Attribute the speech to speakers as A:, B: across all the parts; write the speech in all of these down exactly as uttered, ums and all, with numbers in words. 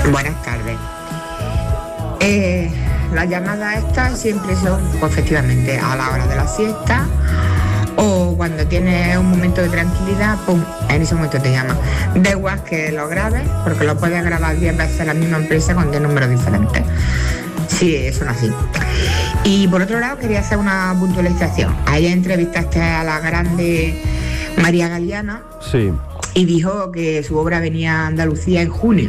A: Buenas tardes. Eh, las llamadas estas siempre son, pues, efectivamente, a la hora de la siesta o cuando tienes un momento de tranquilidad, pum, en ese momento te llama. Da igual que lo grabes, porque lo puedes grabar diez veces la misma empresa con diez números diferentes. Sí, son así. Y por otro lado, quería hacer una puntualización. Ayer entrevistaste a la grande María Galeana.
B: Sí.
A: Y dijo que su obra venía a Andalucía en junio.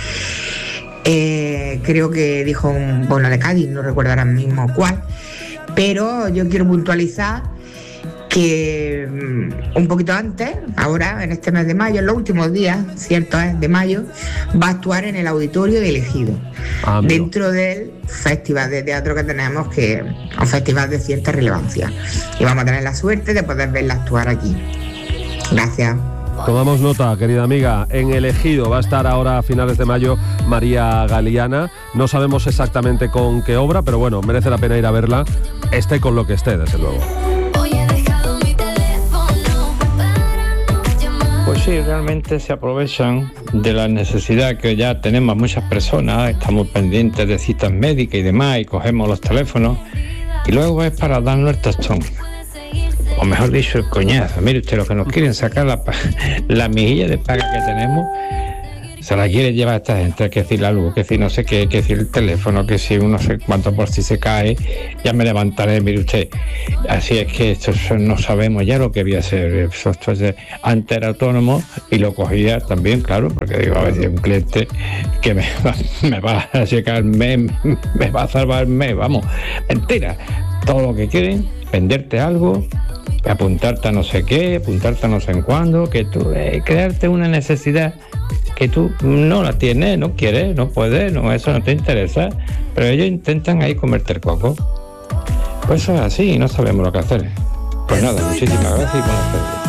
A: Eh, creo que dijo un pueblo de Cádiz, no recuerdo ahora mismo cuál. Pero yo quiero puntualizar que um, un poquito antes, ahora en este mes de mayo, en los últimos días, cierto es, de mayo, va a actuar en el Auditorio de Elegido, ah, dentro del festival de teatro que tenemos, que es un festival de cierta relevancia. Y vamos a tener la suerte de poder verla actuar aquí. Gracias.
B: Tomamos nota, querida amiga. En Elegido va a estar ahora a finales de mayo María Galeana. No sabemos exactamente con qué obra, pero bueno, merece la pena ir a verla, esté con lo que esté, desde luego.
C: Pues sí, realmente se aprovechan de la necesidad que ya tenemos muchas personas, estamos pendientes de citas médicas y demás, y cogemos los teléfonos, y luego es para darnos el tostón. O mejor dicho, el coñazo. Mire usted, lo que nos quieren sacar la, la mejilla de paga que tenemos, se la quiere llevar a esta gente. Hay que decir la luz, que si no sé qué, que si el teléfono, que si uno sé cuánto por si se cae, ya me levantaré, mire usted. Así es que esto no sabemos ya lo que voy a hacer. Esto, esto es, antes era autónomo y lo cogía también, claro, porque digo, a ver si un cliente que me va, me va a checar el mes, me va a salvar el mes, vamos. Mentira. Todo lo que quieren, venderte algo, apuntarte a no sé qué, apuntarte a no sé en cuándo, que tú, eh, crearte una necesidad que tú no la tienes, no quieres, no puedes, no, eso no te interesa, pero ellos intentan ahí comerte el coco. Pues eso es así y no sabemos lo que hacer. Pues nada, muchísimas gracias y buenas tardes.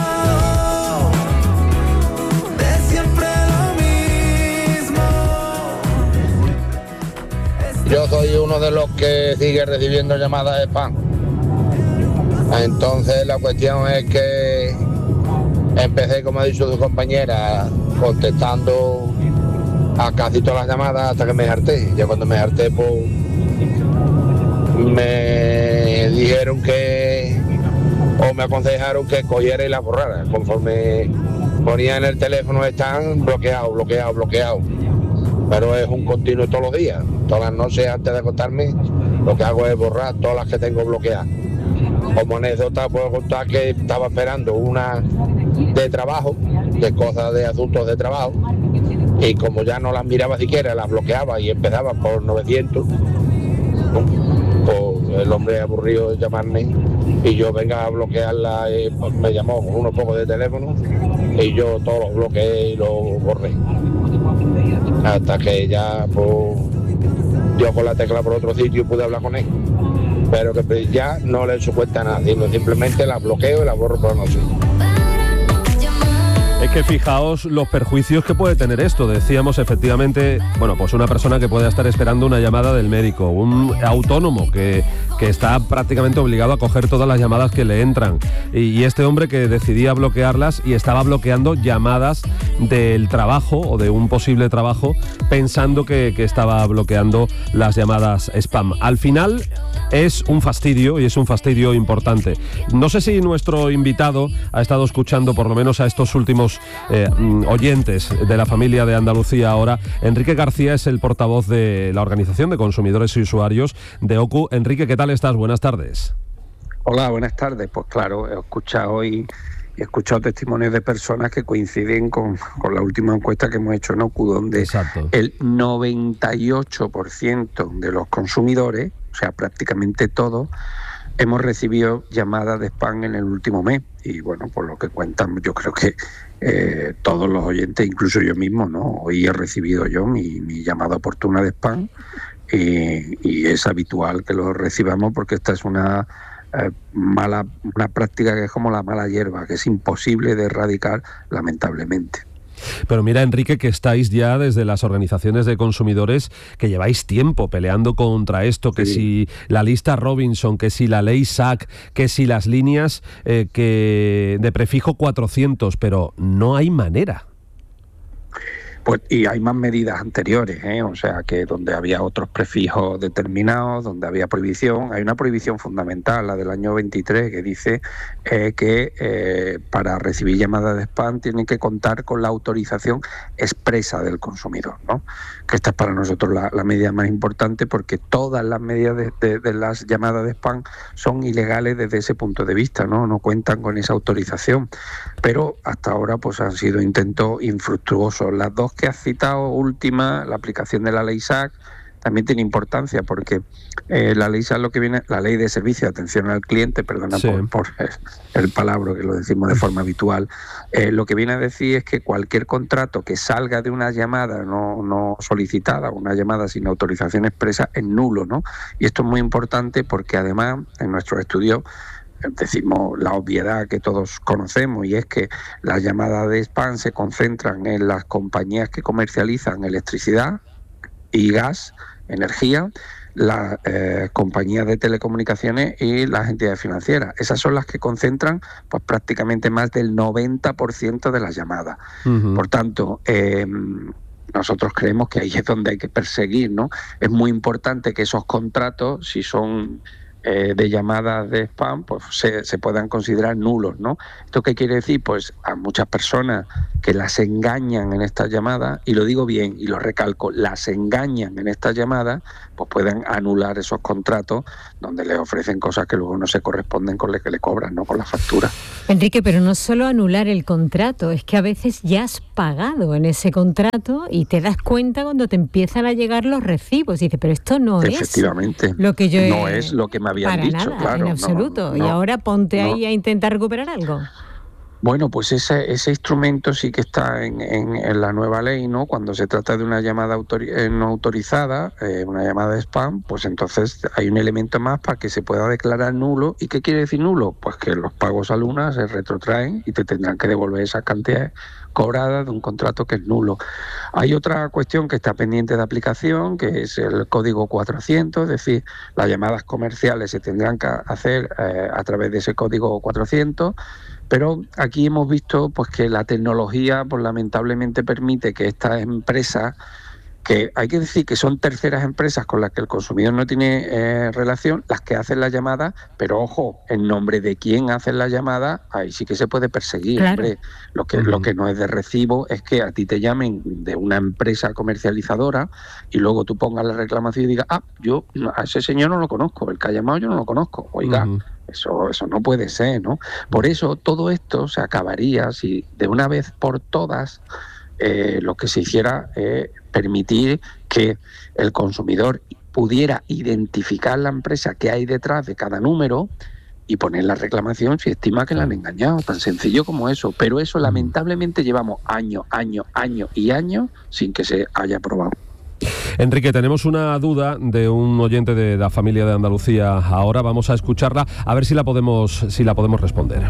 D: Yo soy uno de los que sigue recibiendo llamadas de spam. Entonces la cuestión es que empecé, como ha dicho su compañera, contestando a casi todas las llamadas hasta que me harté. Ya cuando me harté, pues me dijeron que, o me aconsejaron que cogiera y la borrara. Conforme ponía en el teléfono, están bloqueados, bloqueados, bloqueados. Pero es un continuo todos los días. Todas las noches antes de acostarme, lo que hago es borrar todas las que tengo bloqueadas. Como anécdota puedo contar que estaba esperando una de trabajo, de cosas de asuntos de trabajo, y como ya no las miraba siquiera, las bloqueaba y empezaba por novecientos, pues el hombre aburrido de llamarme y yo venga a bloquearla, y pues me llamó con unos pocos de teléfono y yo todos los bloqueé y los borré. Hasta que ya pues dio con la tecla por otro sitio y pude hablar con él. Pero que ya no le he hecho cuenta a nadie, simplemente la bloqueo y la borro por no sé.
B: Es que fijaos los perjuicios que puede tener esto. Decíamos, efectivamente, bueno, pues una persona que puede estar esperando una llamada del médico, un autónomo que, que está prácticamente obligado a coger todas las llamadas que le entran, y, y este hombre que decidía bloquearlas y estaba bloqueando llamadas del trabajo o de un posible trabajo, pensando que, que estaba bloqueando las llamadas spam. Al final es un fastidio, y es un fastidio importante. No sé si nuestro invitado ha estado escuchando por lo menos a estos últimos Eh, oyentes de la familia de Andalucía ahora. Enrique García es el portavoz de la Organización de Consumidores y Usuarios de O C U. Enrique, ¿qué tal estás? Buenas tardes.
E: Hola, buenas tardes. Pues claro, he escuchado y he escuchado testimonios de personas que coinciden con, con la última encuesta que hemos hecho en O C U, donde Exacto. el noventa y ocho por ciento de los consumidores, o sea, prácticamente todos, hemos recibido llamadas de spam en el último mes. Y bueno, por lo que cuentan, yo creo que eh, todos los oyentes, incluso yo mismo, ¿no? Hoy he recibido yo mi, mi llamada oportuna de spam, y, y es habitual que lo recibamos porque esta es una eh, mala una práctica que es como la mala hierba, que es imposible de erradicar, lamentablemente.
B: Pero mira, Enrique, que estáis ya desde las organizaciones de consumidores, que lleváis tiempo peleando contra esto, que sí. si la lista Robinson, que si la ley S A C, que si las líneas eh, que de prefijo cuatrocientos, pero no hay manera.
E: Pues, y hay más medidas anteriores, ¿eh? O sea, que donde había otros prefijos determinados, donde había prohibición, hay una prohibición fundamental, la del año veintitrés, que dice eh, que eh, para recibir llamadas de spam tienen que contar con la autorización expresa del consumidor, ¿no? Que esta es para nosotros la, la medida más importante, porque todas las medidas de, de, de las llamadas de spam son ilegales desde ese punto de vista, ¿no? No cuentan con esa autorización, pero hasta ahora pues han sido intentos infructuosos. Las dos que has citado última, la aplicación de la ley S A C, también tiene importancia, porque eh, la ley S A C lo que viene, la ley de servicio de atención al cliente, perdona sí. por, por el palabra que lo decimos de forma habitual, eh, lo que viene a decir es que cualquier contrato que salga de una llamada no, no solicitada, una llamada sin autorización expresa, es nulo, ¿no? Y esto es muy importante porque además en nuestros estudios decimos la obviedad que todos conocemos, y es que las llamadas de spam se concentran en las compañías que comercializan electricidad y gas, energía, las eh, compañías de telecomunicaciones y las entidades financieras. Esas son las que concentran pues prácticamente más del noventa por ciento de las llamadas. Uh-huh. Por tanto, eh, nosotros creemos que ahí es donde hay que perseguir, ¿no? Es muy importante que esos contratos, si son Eh, de llamadas de spam, pues se, se puedan considerar nulos, ¿no? ¿Esto qué quiere decir? Pues a muchas personas que las engañan en estas llamadas, y lo digo bien y lo recalco, las engañan en estas llamadas, pues pueden anular esos contratos donde les ofrecen cosas que luego no se corresponden con lo que le cobran, ¿no? Con la factura.
F: Enrique, pero no solo anular el contrato, es que a veces ya has pagado en ese contrato y te das cuenta cuando te empiezan a llegar los recibos y dices, pero esto no
E: Efectivamente,
F: es lo que yo he...
E: no es lo que me habían
F: para
E: dicho,
F: nada,
E: claro,
F: en absoluto.
E: No, no,
F: y ahora ponte
E: no.
F: ahí a intentar recuperar algo.
E: Bueno, pues ese ese instrumento sí que está en, en, en la nueva ley, ¿no? Cuando se trata de una llamada autori- eh, no autorizada, eh, una llamada de spam, pues entonces hay un elemento más para que se pueda declarar nulo. ¿Y qué quiere decir nulo? Pues que los pagos a Luna se retrotraen y te tendrán que devolver esas cantidades cobradas de un contrato que es nulo. Hay otra cuestión que está pendiente de aplicación, que es el código cuatrocientos, es decir, las llamadas comerciales se tendrán que hacer eh, a través de ese código cuatrocientos, pero aquí hemos visto pues que la tecnología pues lamentablemente permite que estas empresas, que hay que decir que son terceras empresas con las que el consumidor no tiene eh, relación, las que hacen la llamada, pero ojo, en nombre de quién hacen la llamada, ahí sí que se puede perseguir. Claro. Hombre, lo que, uh-huh. lo que no es de recibo es que a ti te llamen de una empresa comercializadora y luego tú pongas la reclamación y digas, ah, yo a ese señor no lo conozco, el que ha llamado yo no lo conozco, oiga, uh-huh. Eso, eso no puede ser, ¿no? Por eso todo esto se acabaría si de una vez por todas eh, lo que se hiciera es eh, permitir que el consumidor pudiera identificar la empresa que hay detrás de cada número y poner la reclamación si estima que la han engañado, tan sencillo como eso. Pero eso lamentablemente llevamos años, años, años y años sin que se haya aprobado.
B: Enrique, tenemos una duda de un oyente de la familia de Andalucía. Ahora vamos a escucharla, a ver si la podemos, si la podemos responder.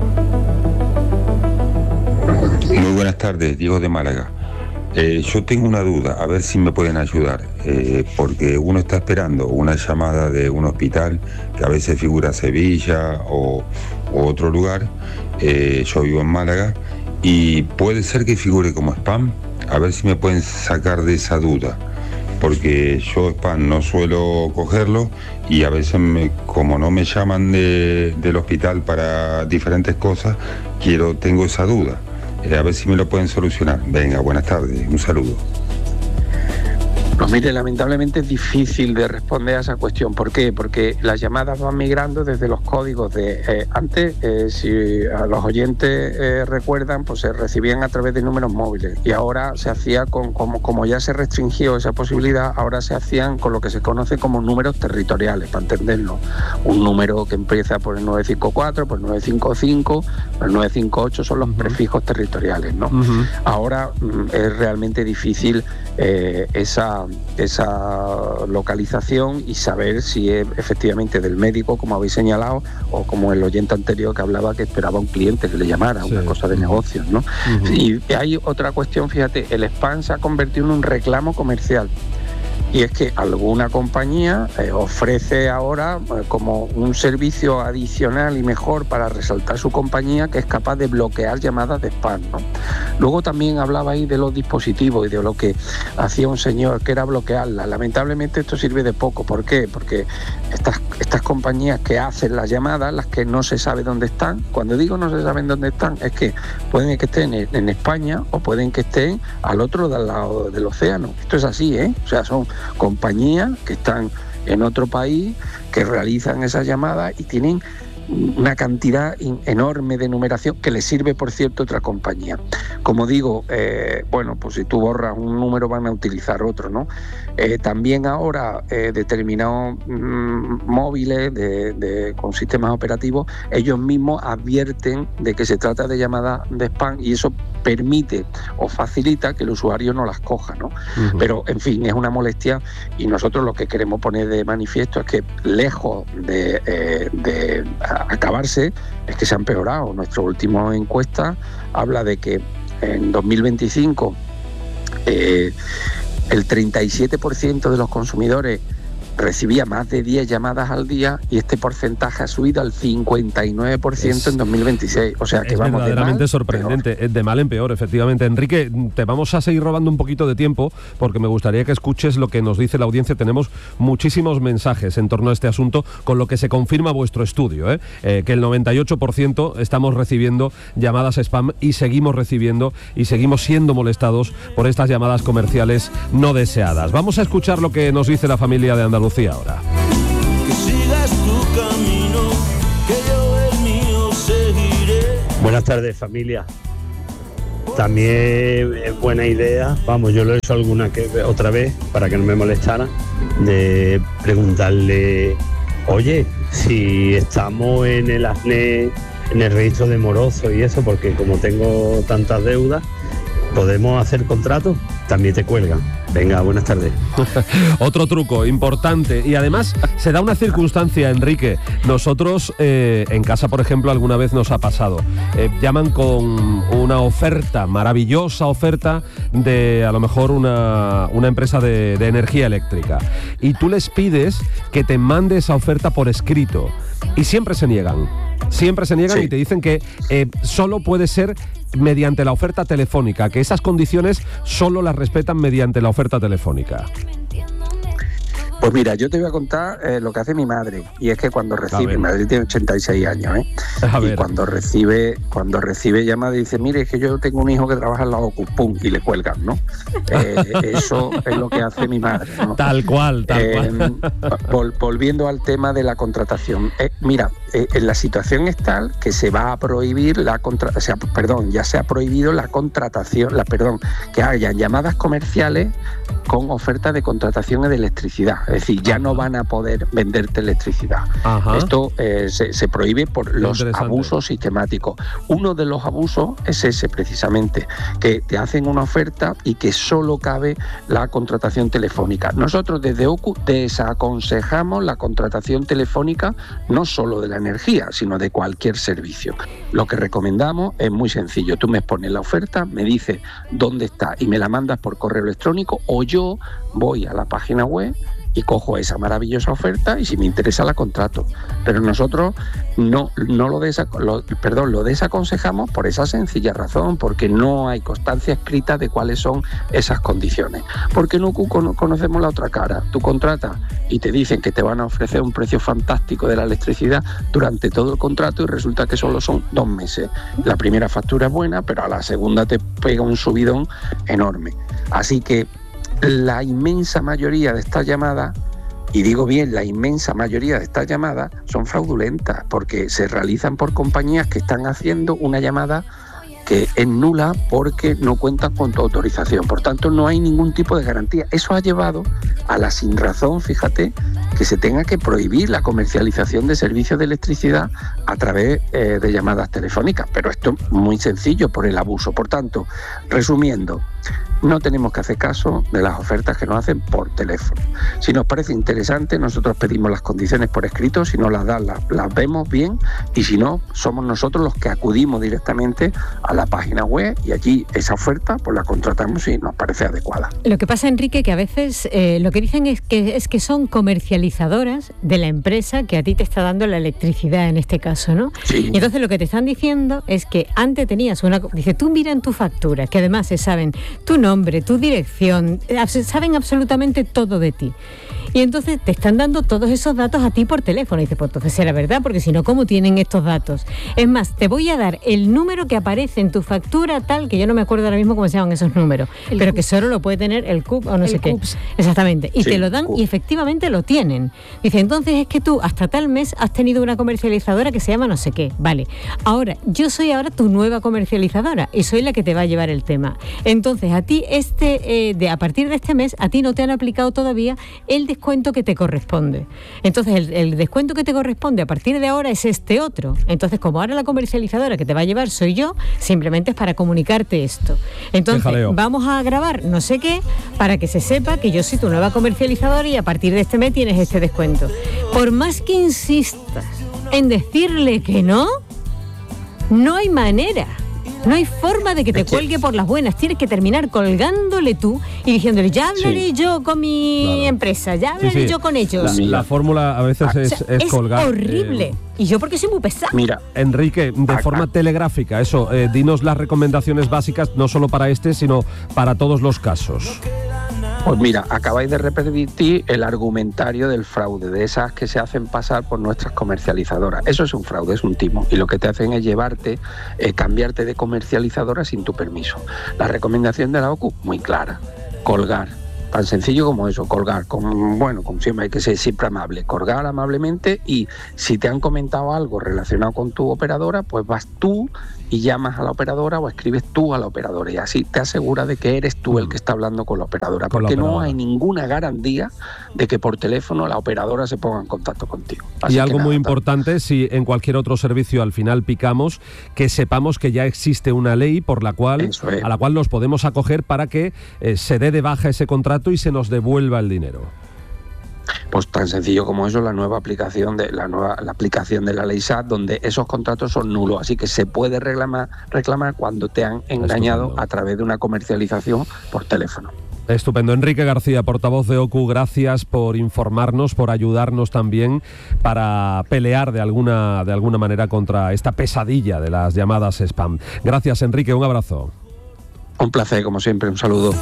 G: Muy buenas tardes, Diego de Málaga. Eh, yo tengo una duda, a ver si me pueden ayudar, eh, porque uno está esperando una llamada de un hospital que a veces figura Sevilla o, o otro lugar. Eh, yo vivo en Málaga y puede ser que figure como spam. A ver si me pueden sacar de esa duda, porque yo spam no suelo cogerlo y a veces me, como no me llaman de, del hospital para diferentes cosas, quiero tengo esa duda. Eh, a ver si me lo pueden solucionar. Venga, buenas tardes, un saludo.
E: Pues mire, lamentablemente es difícil de responder a esa cuestión. ¿Por qué? Porque las llamadas van migrando desde los códigos de... Eh, antes, eh, si a los oyentes eh, recuerdan, pues se recibían a través de números móviles y ahora se hacía con... Como, como ya se restringió esa posibilidad, ahora se hacían con lo que se conoce como números territoriales, para entenderlo. Un número que empieza por el nueve cinco cuatro, por el nueve cinco cinco, por el nueve cinco ocho son los uh-huh. prefijos territoriales, ¿no? Uh-huh. Ahora mm, es realmente difícil eh, esa... esa localización y saber si es efectivamente del médico, como habéis señalado, o como el oyente anterior que hablaba que esperaba un cliente que le llamara, sí. Una cosa de negocios, ¿no? Uh-huh. Y hay otra cuestión, fíjate, el spam se ha convertido en un reclamo comercial. y es que alguna compañía eh, ofrece ahora eh, como un servicio adicional y mejor para resaltar su compañía, que es capaz de bloquear llamadas de spam, ¿no? Luego también hablaba ahí de los dispositivos y de lo que hacía un señor, que era bloquearlas. Lamentablemente esto sirve de poco. ¿Por qué? Porque estas, estas compañías que hacen las llamadas, las que no se sabe dónde están, cuando digo no se saben dónde están, es que pueden que estén en, en España o pueden que estén al otro lado del océano. Esto es así, ¿eh? O sea, son compañías que están en otro país, que realizan esas llamadas y tienen una cantidad enorme de numeración que les sirve, por cierto, otra compañía. Como digo, eh, bueno, pues si tú borras un número van a utilizar otro, ¿no? Eh, también ahora eh, determinados mmm, móviles de, de, con sistemas operativos, ellos mismos advierten de que se trata de llamadas de spam y eso permite o facilita que el usuario no las coja, ¿no? Uh-huh. Pero, en fin, es una molestia y nosotros lo que queremos poner de manifiesto es que lejos de, eh, de acabarse, es que se ha empeorado. Nuestra última encuesta habla de que en dos mil veinticinco eh, el treinta y siete por ciento de los consumidores recibía más de diez llamadas al día y este porcentaje ha subido al cincuenta y nueve por ciento es, en dos mil veintiséis. O sea que
B: es
E: vamos
B: verdaderamente
E: de mal,
B: sorprendente,
E: peor.
B: De mal en peor, efectivamente. Enrique, te vamos a seguir robando un poquito de tiempo porque me gustaría que escuches lo que nos dice la audiencia. Tenemos muchísimos mensajes en torno a este asunto, con lo que se confirma vuestro estudio, ¿eh? Eh, que el noventa y ocho por ciento estamos recibiendo llamadas spam y seguimos recibiendo y seguimos siendo molestados por estas llamadas comerciales no deseadas. Vamos a escuchar lo que nos dice la familia de Andalucía ahora.
H: Que sigas tu camino, que yo el mío seguiré.
I: Buenas tardes, familia. También es buena idea, vamos, yo lo he hecho alguna que otra vez para que no me molestara, de preguntarle, oye, si estamos en el A S N E, en el registro de morosos y eso, porque como tengo tantas deudas, ¿podemos hacer contrato? También te cuelgan. Venga, buenas tardes.
B: Otro truco importante, y además se da una circunstancia, Enrique. Nosotros eh, en casa, por ejemplo, alguna vez nos ha pasado. Eh, llaman con una oferta, maravillosa oferta de a lo mejor una, una empresa de, de energía eléctrica. Y tú les pides que te mande esa oferta por escrito. Y siempre se niegan. Siempre se niegan sí. Y te dicen que eh, solo puede ser mediante la oferta telefónica, que esas condiciones solo las respetan mediante la oferta telefónica.
E: Pues mira, yo te voy a contar eh, lo que hace mi madre, y es que cuando recibe, mi madre tiene ochenta y seis años, ¿eh? A y ver. cuando recibe cuando recibe llamada dice, mire, es que yo tengo un hijo que trabaja en la OCU, pum, y le cuelgan, ¿no? Eh, eso es lo que hace mi madre, ¿no?
B: Tal cual, tal eh, cual.
E: Vol, volviendo al tema de la contratación, eh, mira, eh, la situación es tal que se va a prohibir la contra, o sea, perdón, ya se ha prohibido la contratación, la perdón, que haya llamadas comerciales con oferta de contratación de electricidad. Es decir, ya no van a poder venderte electricidad. Ajá. Esto eh, se, se prohíbe por los abusos sistemáticos. Uno de los abusos es ese precisamente, que te hacen una oferta y que solo cabe la contratación telefónica. Nosotros desde OCU desaconsejamos la contratación telefónica no solo de la energía, sino de cualquier servicio. Lo que recomendamos es muy sencillo. Tú me expones la oferta, me dices dónde está y me la mandas por correo electrónico, o yo voy a la página web y cojo esa maravillosa oferta y si me interesa la contrato. Pero nosotros no, no lo, desac- lo, perdón, lo desaconsejamos por esa sencilla razón, porque no hay constancia escrita de cuáles son esas condiciones. Porque no conocemos la otra cara. Tú contratas y te dicen que te van a ofrecer un precio fantástico de la electricidad durante todo el contrato y resulta que solo son dos meses. La primera factura es buena, pero a la segunda te pega un subidón enorme. Así que la inmensa mayoría de estas llamadas, y digo bien, la inmensa mayoría de estas llamadas son fraudulentas porque se realizan por compañías que están haciendo una llamada que es nula porque no cuentan con tu autorización. Por tanto, no hay ningún tipo de garantía. Eso ha llevado a la sinrazón, fíjate, que se tenga que prohibir la comercialización de servicios de electricidad a través eh, de llamadas telefónicas. Pero esto es muy sencillo por el abuso. Por tanto, resumiendo, no tenemos que hacer caso de las ofertas que nos hacen por teléfono. Si nos parece interesante, nosotros pedimos las condiciones por escrito, si no las dan, las, las vemos bien, y si no, somos nosotros los que acudimos directamente a la página web y allí esa oferta pues la contratamos si nos parece adecuada.
F: Lo que pasa, Enrique, que a veces eh, lo que dicen es que, es que son comercializadoras de la empresa que a ti te está dando la electricidad en este caso, ¿no?
E: Sí.
F: Y entonces lo que te están diciendo es que antes tenías una... Dice, tú mira en tu factura, que además se saben tu nombre, tu dirección, saben absolutamente todo de ti. Y entonces te están dando todos esos datos a ti por teléfono. Y dices, pues entonces será verdad, porque si no, ¿cómo tienen estos datos? Es más, te voy a dar el número que aparece en tu factura tal, que yo no me acuerdo ahora mismo cómo se llaman esos números, el pero C U P. Que solo lo puede tener el C U P o no el sé qué. Cups. Exactamente. Y sí, te lo dan y efectivamente lo tienen. Dice, entonces es que tú hasta tal mes has tenido una comercializadora que se llama no sé qué. Vale. Ahora, yo soy ahora tu nueva comercializadora y soy la que te va a llevar el tema. Entonces, a ti este, eh, de a partir de este mes, a ti no te han aplicado todavía el descuento descuento que te corresponde. Entonces, el, el descuento que te corresponde a partir de ahora es este otro. Entonces, como ahora la comercializadora que te va a llevar soy yo, simplemente es para comunicarte esto. Entonces, vamos a grabar no sé qué para que se sepa que yo soy tu nueva comercializadora y a partir de este mes tienes este descuento. Por más que insistas en decirle que no, no hay manera. No hay forma de que te cuelgue por las buenas. Tienes que terminar colgándole tú y diciéndole, ya hablaré sí. yo con mi claro. empresa, ya hablaré sí, sí. yo con ellos.
B: La, la fórmula a veces es, o sea, es, es colgar.
F: Es horrible. Eh, y yo porque soy muy pesada.
B: Mira, Enrique, de acá. forma telegráfica, eso, eh, dinos las recomendaciones básicas, no solo para este, sino para todos los casos.
E: Pues mira, acabáis de repetir el argumentario del fraude, de esas que se hacen pasar por nuestras comercializadoras. Eso es un fraude, es un timo, y lo que te hacen es llevarte, eh, cambiarte de comercializadora sin tu permiso. La recomendación de la O C U, muy clara, colgar. Tan sencillo como eso, colgar, con, bueno, como siempre hay que ser siempre amable, colgar amablemente, y si te han comentado algo relacionado con tu operadora, pues vas tú y llamas a la operadora o escribes tú a la operadora y así te aseguras de que eres tú el que está hablando con la operadora, con porque la operadora. No hay ninguna garantía de que por teléfono la operadora se ponga en contacto contigo. Así
B: y algo
E: nada,
B: muy importante, si en cualquier otro servicio al final picamos, que sepamos que ya existe una ley por la cual es. a la cual nos podemos acoger para que eh, se dé de baja ese contrato y se nos devuelva el dinero.
E: Pues tan sencillo como eso, la nueva aplicación de la nueva la aplicación de la ley S A T, donde esos contratos son nulos, así que se puede reclamar reclamar cuando te han engañado Estupendo. a través de una comercialización por teléfono.
B: Estupendo. Enrique García, portavoz de O C U, gracias por informarnos, por ayudarnos también para pelear de alguna de alguna manera contra esta pesadilla de las llamadas spam. Gracias, Enrique, un abrazo.
E: Un placer, como siempre, un saludo.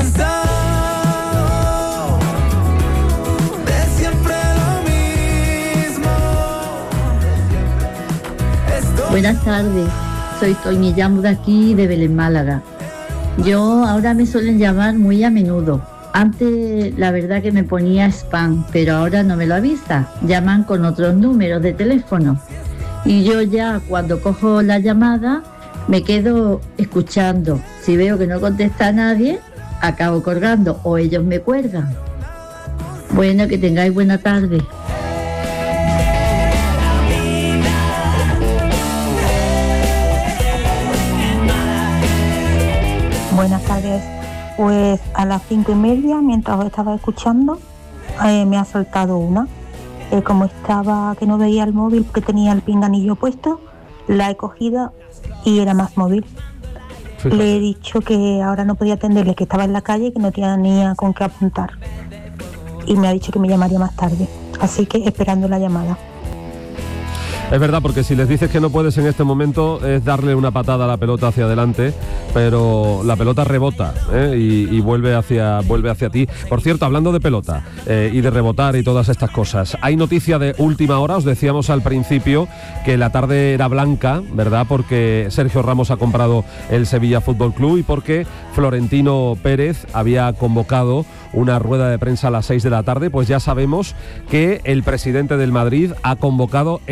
J: Buenas tardes, soy Toñi, llamo de aquí, de Belén, Málaga. Yo ahora me suelen llamar muy a menudo. Antes la verdad que me ponía spam, pero ahora no me lo avisa. Llaman con otros números de teléfono. Y yo ya cuando cojo la llamada me quedo escuchando. Si veo que no contesta nadie, acabo colgando o ellos me cuelgan. Bueno, que tengáis buena tarde.
K: Buenas tardes. Pues a las cinco y media, mientras os estaba escuchando, eh, me ha soltado una. Eh, como estaba que no veía el móvil que tenía el pinganillo puesto, la he cogido y era más móvil. Fíjate. Le he dicho que ahora no podía atenderle, que estaba en la calle y que no tenía con qué apuntar. Y me ha dicho que me llamaría más tarde. Así que esperando la llamada.
B: Es verdad, porque si les dices que no puedes en este momento es darle una patada a la pelota hacia adelante, pero la pelota rebota ¿eh? y, y vuelve hacia vuelve hacia ti. Por cierto, hablando de pelota eh, y de rebotar y todas estas cosas, hay noticia de última hora. Os decíamos al principio que la tarde era blanca, ¿verdad? Porque Sergio Ramos ha comprado el Sevilla Fútbol Club y porque Florentino Pérez había convocado una rueda de prensa a las seis de la tarde. Pues ya sabemos que el presidente del Madrid ha convocado elecciones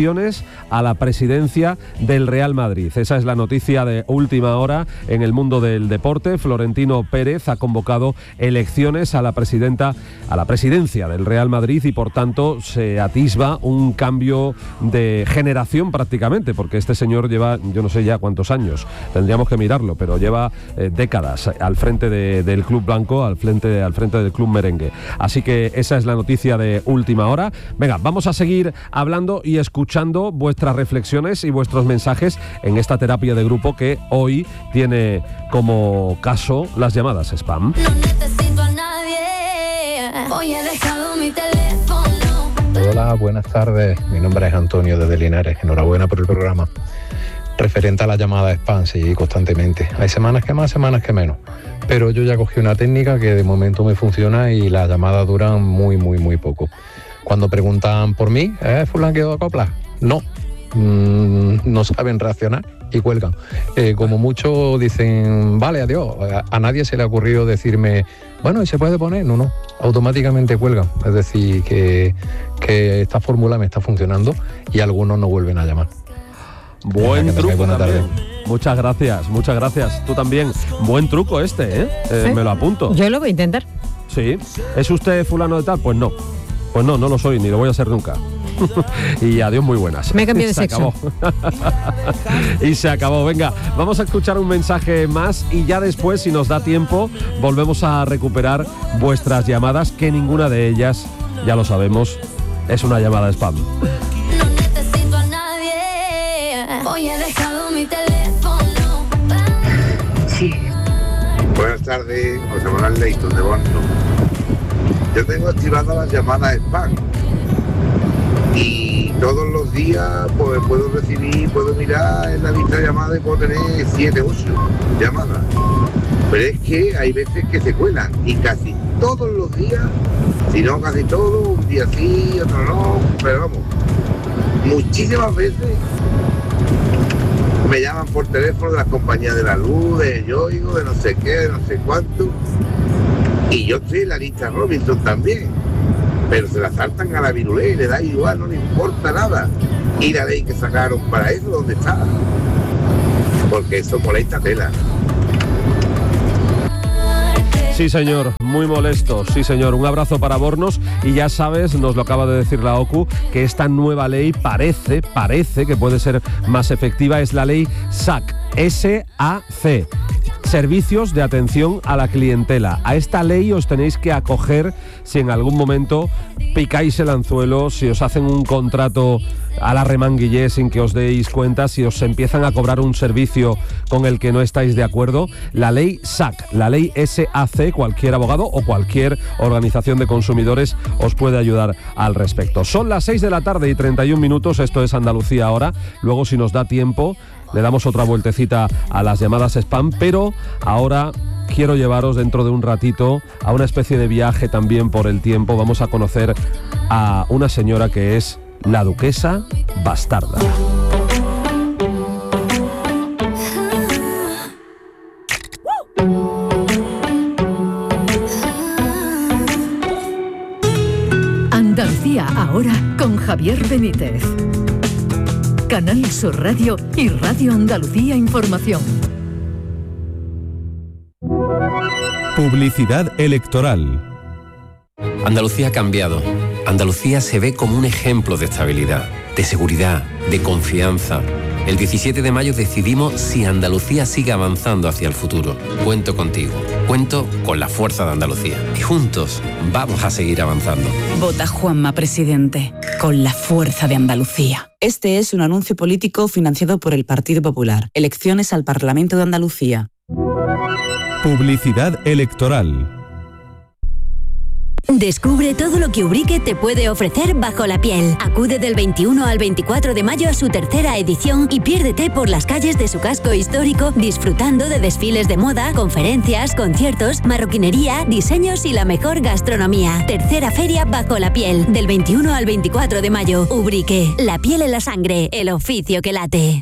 B: elecciones a la presidencia del Real Madrid. Esa es la noticia de última hora en el mundo del deporte. Florentino Pérez ha convocado elecciones a la presidenta, a la presidencia del Real Madrid y por tanto se atisba un cambio de generación prácticamente, porque este señor lleva, yo no sé ya cuántos años, tendríamos que mirarlo, pero lleva eh, décadas al frente de, del club blanco, al frente, al frente del club merengue. Así que esa es la noticia de última hora. Venga, vamos a seguir hablando y escuchando vuestras reflexiones y vuestros mensajes en esta terapia de grupo que hoy tiene como caso las llamadas spam.
L: No necesito a nadie, hoy he dejado mi teléfono.
M: Hola, buenas tardes. Mi nombre es Antonio desde Linares. Enhorabuena por el programa. Referente a la llamada spam, sí, constantemente. Hay semanas que más, semanas que menos. Pero yo ya cogí una técnica que de momento me funciona y las llamadas duran muy, muy, muy poco. Cuando preguntan por mí, ¿eh, fulano quedó a copla? No, mm, no saben reaccionar y cuelgan. Eh, como mucho dicen, vale, adiós. A, a nadie se le ha ocurrido decirme, bueno, ¿y se puede poner? No, no, automáticamente cuelgan. Es decir, que, que esta fórmula me está funcionando y algunos no vuelven a llamar.
B: Buen truco también. Muchas gracias, muchas gracias. Tú también. Buen truco este, ¿eh? eh
F: ¿Sí?
B: Me lo apunto.
F: Yo lo voy a intentar.
B: Sí. ¿Es usted fulano de tal? Pues no. Pues no, no lo soy, ni lo voy a ser nunca. Y adiós, muy buenas.
F: Me cambié de
B: se
F: sexo.
B: Acabó. Y se acabó. Venga, vamos a escuchar un mensaje más y ya después, si nos da tiempo, volvemos a recuperar vuestras llamadas, que ninguna de ellas, ya lo sabemos, es una llamada spam.
L: Hoy he dejado mi teléfono.
D: Sí. Buenas tardes, José Manuel Leighton de Borno. Yo tengo activadas las llamadas spam y todos los días pues puedo recibir, puedo mirar en la lista de llamadas y puedo tener siete, ocho llamadas. Pero es que hay veces que se cuelan y casi todos los días, si no casi todos, un día sí, otro no, pero vamos, muchísimas veces me llaman por teléfono de las compañías de la luz, de Yoigo, de no sé qué, de no sé cuánto. Y yo estoy en la lista Robinson también. Pero se la saltan a la virulé y le da igual, no le importa nada. Y la ley que sacaron para eso, ¿dónde está? Porque eso molesta tela.
B: Sí, señor, muy molesto, sí, señor. Un abrazo para Bornos y ya sabes, nos lo acaba de decir la OCU, que esta nueva ley parece, parece que puede ser más efectiva, es la ley S A C, S A C. Servicios de atención a la clientela. A esta ley os tenéis que acoger si en algún momento picáis el anzuelo, si os hacen un contrato a la remanguillé sin que os deis cuenta, si os empiezan a cobrar un servicio con el que no estáis de acuerdo. La ley S A C, la ley S A C, cualquier abogado o cualquier organización de consumidores os puede ayudar al respecto. Son las seis de la tarde y treinta y un minutos, esto es Andalucía ahora. Luego, si nos da tiempo, le damos otra vueltecita a las llamadas spam, pero ahora quiero llevaros dentro de un ratito a una especie de viaje también por el tiempo. Vamos a conocer a una señora que es la duquesa bastarda.
N: Andalucía ahora con Javier Benítez. Canal Sur Radio y Radio Andalucía Información.
O: Publicidad electoral.
P: Andalucía ha cambiado. Andalucía se ve como un ejemplo de estabilidad, de seguridad, de confianza. El diecisiete de mayo decidimos si Andalucía sigue avanzando hacia el futuro. Cuento contigo. Cuento con la fuerza de Andalucía. Y juntos vamos a seguir avanzando.
Q: Vota Juanma Presidente, con la fuerza de Andalucía. Este es un anuncio político financiado por el Partido Popular. Elecciones al Parlamento de Andalucía.
O: Publicidad electoral.
R: Descubre todo lo que Ubrique te puede ofrecer bajo la piel. Acude del veintiuno al veinticuatro de mayo a su tercera edición y piérdete por las calles de su casco histórico disfrutando de desfiles de moda, conferencias, conciertos, marroquinería, diseños y la mejor gastronomía. Tercera feria bajo la piel, del veintiuno al veinticuatro de mayo. Ubrique, la piel en la sangre, el oficio que late.